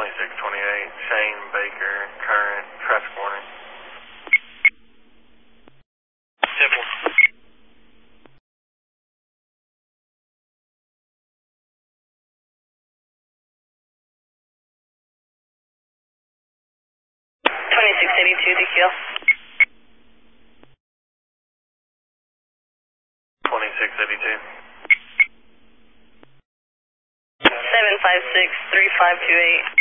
2628, Shane Baker, current, traffic warning. Simple. 2682 DQL. 2682. 756-3528.